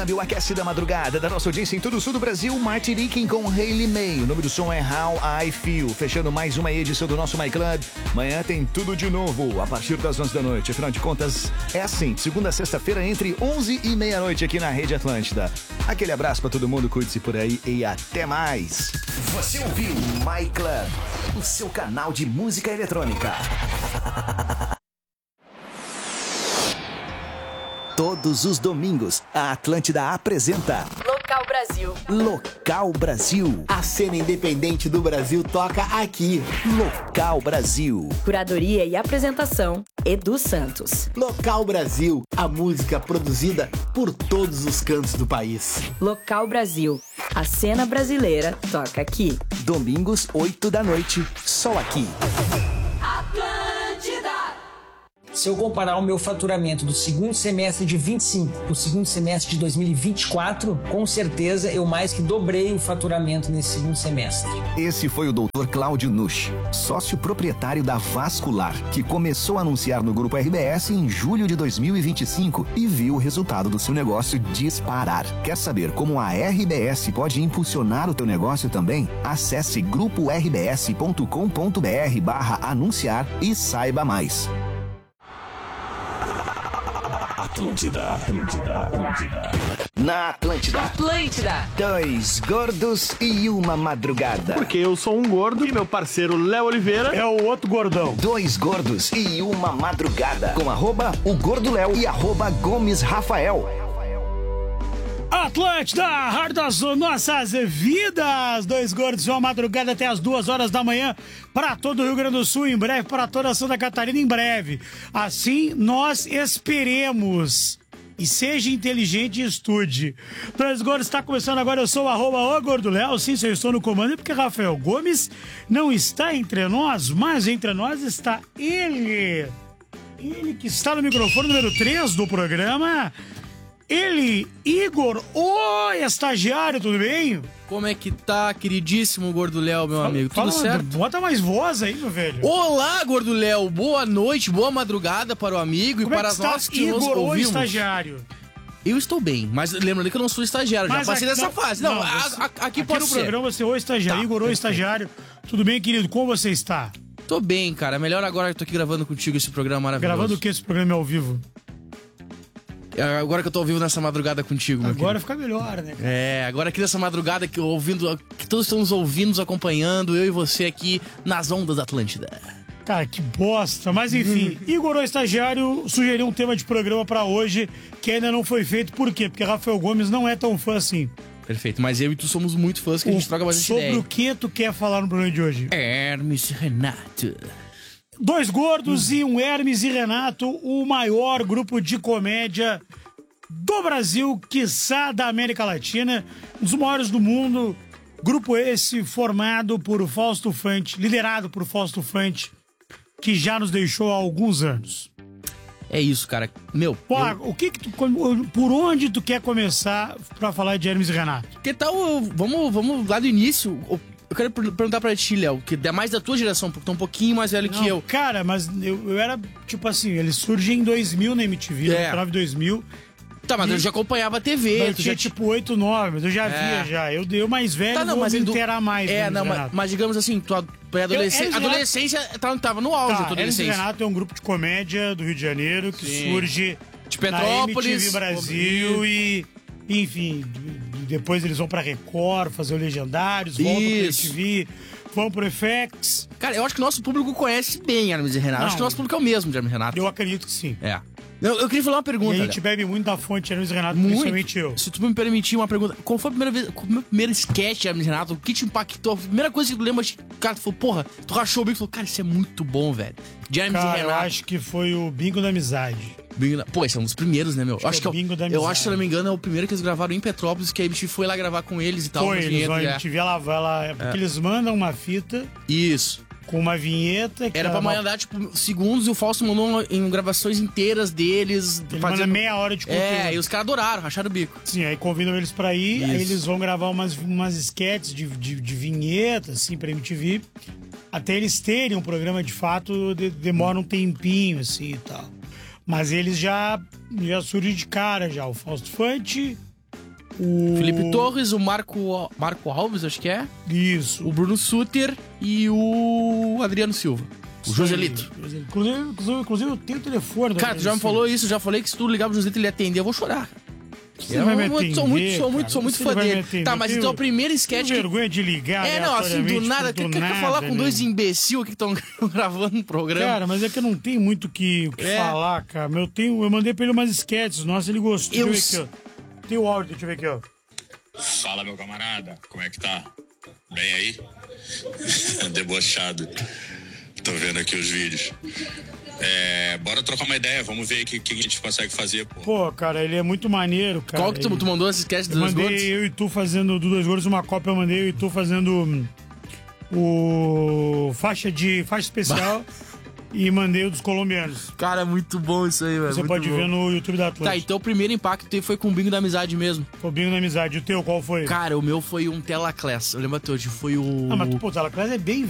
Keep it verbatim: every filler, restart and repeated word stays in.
O aquece da madrugada da nossa audiência em todo o sul do Brasil, Martin Ricken com Hayley May. O nome do som é How I Feel. Fechando mais uma edição do nosso My Club. Amanhã tem tudo de novo, a partir das onze da noite. Afinal de contas, é assim, segunda a sexta-feira, entre onze e meia-noite aqui na Rede Atlântida. Aquele abraço pra todo mundo, cuide-se por aí e até mais. Você ouviu My Club, o seu canal de música eletrônica. Todos os domingos, a Atlântida apresenta Local Brasil. Local Brasil. A cena independente do Brasil toca aqui. Local Brasil. Curadoria e apresentação, Edu Santos. Local Brasil, a música produzida por todos os cantos do país. Local Brasil, a cena brasileira toca aqui. Domingos, oito da noite, só aqui. Se eu comparar o meu faturamento do segundo semestre de vinte e cinco para o segundo semestre de dois mil e vinte e quatro, com certeza eu mais que dobrei o faturamento nesse segundo semestre. Esse foi o doutor Cláudio Nusch, sócio proprietário da Vascular, que começou a anunciar no Grupo R B S em julho de dois mil e vinte e cinco e viu o resultado do seu negócio disparar. Quer saber como a R B S pode impulsionar o teu negócio também? Acesse grupo r b s ponto com ponto b r barra anunciar e saiba mais. Atlântida, Atlântida, Atlântida. Na Atlântida. Atlântida. Dois gordos e uma madrugada. Porque eu sou um gordo e meu parceiro Léo Oliveira é o outro gordão. Dois gordos e uma madrugada. Com arroba o Gordo Léo e arroba Gomes Rafael. Atlântida, rádio das nossas vidas. Dois gordos e uma madrugada até as duas horas da manhã para todo o Rio Grande do Sul, em breve para toda Santa Catarina, em breve. Assim nós esperemos. E seja inteligente e estude. Dois gordos está começando agora. Eu sou o arroba o Gordo Léo. Sim, se eu estou no comando é porque Rafael Gomes não está entre nós, mas entre nós está ele. Ele que está no microfone número três do programa. Ele, Igor, o estagiário, tudo bem? Como é que tá, queridíssimo Gordo Léo, meu fala, amigo? Tudo fala, certo? Bota mais voz aí, meu velho. Olá, Gordo Léo. Boa noite, boa madrugada para o amigo Como e para é que nós está, que nos Igor, ouvimos. o estagiário? Eu estou bem, mas lembrando que eu não sou estagiário, Mas já passei aqui, dessa não, fase. Não, não, a, você, a, aqui, aqui pode no ser. programa você é o estagiário, Tá, Igor, o estagiário. Tudo bem, querido? Como você está? Tô bem, cara. Melhor agora que eu tô aqui gravando contigo esse programa maravilhoso. Gravando o que esse programa é ao vivo? Agora que eu tô ao vivo nessa madrugada contigo, meu Agora querido. fica melhor, né? É, agora aqui nessa madrugada que, eu ouvindo, que todos estamos ouvindo, nos acompanhando, eu e você aqui nas ondas da Atlântida. Cara, que bosta. Mas enfim, Igor, o estagiário, sugeriu um tema de programa pra hoje que ainda não foi feito. Por quê? Porque Rafael Gomes não é tão fã assim. Perfeito, mas eu e tu somos muito fãs que a gente O, troca bastante sobre ideia. o que tu quer falar no programa de hoje? Hermes Renato. Dois gordos hum. e um Hermes e Renato, o maior grupo de comédia do Brasil, quiçá da América Latina, um dos maiores do mundo. Grupo esse formado por Fausto Fante, liderado por Fausto Fante, que já nos deixou há alguns anos. É isso, cara. Meu, Pô, eu... o que que tu, por onde tu quer começar pra falar de Hermes e Renato? Que tal, vamos, vamos lá do início. Eu quero perguntar pra ti, Léo, que é mais da tua geração, porque tu é um pouquinho mais velho Não, que eu. Cara, mas eu, eu era, tipo assim, ele surge em dois mil na M T V, É. no dois mil. Tá, mas e... eu já acompanhava a T V. Eu tu tinha já... tipo oito, nove, mas eu já É. via já. Eu dei o mais velho, Tá, não, vou mas me do... inteirar mais. É, não, mas, mas digamos assim, tua adolescência, Eu- Hermes adolescência tava, tava no auge Tá, da tua Hermes e adolescência. Renato é um grupo de comédia do Rio de Janeiro que Sim. surge De na Petrópolis, M T V Brasil e, enfim, depois eles vão pra Record fazer o Legendários, voltam pra M Isso. T V, vão pro F X. Cara, eu acho que o nosso público conhece bem Hermes e Renato. Não. Acho que o nosso público é o mesmo de Hermes e Renato. Eu acredito que sim. É. Eu, eu queria falar uma E pergunta, a gente Léo. bebe muito da fonte Hermes e Renato, Muito. principalmente eu. Se tu me permitir uma pergunta, qual foi a primeira vez, qual foi o meu primeiro sketch de Hermes e Renato? O que te impactou? A primeira coisa que tu lembra, cara, tu falou, porra, tu rachou o bico e falou, cara, isso é muito bom, velho. De Hermes Cara, e eu Renato. acho que foi o Bingo da Amizade. Bingo da- Pô, esse é um dos primeiros, né, meu? Acho que é o Bingo da eu Amizade. acho que, se eu não me engano, é o primeiro que eles gravaram em Petrópolis, que a M T V foi lá gravar com eles e tal. Foi, uma eles vão, vinheta, a é. M T V ela, ela, é porque eles mandam uma fita Isso. com uma vinheta que Era pra uma- mandar, tipo, segundos e o Fausto mandou em gravações inteiras deles. Ele manda meia hora de conteúdo. É, e os caras adoraram, racharam o bico. Sim, aí convidam eles pra ir, aí Isso. eles vão gravar umas, umas sketches de, de, de vinheta, assim, pra M T V. Até eles terem um programa de fato, de- demora um tempinho, assim, e tal. Mas eles já, já surgem de cara, já. O Fausto Fante, O... Felipe Torres, o Marco, Marco Alves, acho que é. Isso. O Bruno Suter e o Adriano Silva. O Joselito. Inclusive, inclusive, inclusive eu tenho o telefone. Cara, tu já me falou isso, já falei que se tu ligar pro Joselito ele atender, eu vou chorar. Você vai me atender, sou muito, sou muito, cara. sou muito Você fã vai me dele. atender. Tá, mas Eu então a tenho- primeira sketch tenho que... vergonha de ligar É, não, assim, do aleatoriamente, nada. do Quer, quer nada, falar com né? dois imbecil que estão gravando um programa? Cara, mas é que eu não tenho muito o que, o que É. falar, cara. Mas Eu, tenho, eu mandei pra ele umas sketches. Nossa, ele gostou. Eu Deixa eu ver aqui, ó. Tem o áudio, deixa eu ver aqui, ó. Fala, meu camarada, como é que tá? Bem aí? Debochado. Tô vendo aqui os vídeos. É, bora trocar uma ideia, vamos ver o que, que a gente consegue fazer, pô. Pô, cara, ele é muito maneiro, cara. Qual que tu, Ele- tu mandou essa sketch dos Eu dois mandei gordos? eu e tu fazendo do Dois Gordos uma cópia, eu mandei eu e tu fazendo hum, o faixa de faixa especial e mandei o dos colombianos. Cara, muito bom isso aí, velho. Você muito pode bom. ver no YouTube da Atlântica. Tá, então o primeiro impacto teve foi com o Bingo da Amizade mesmo. O Bingo da Amizade. O teu, qual foi? Cara, o meu foi um Telaclass. Eu lembro até hoje, foi o... Ah, mas pô, o Telaclass é bem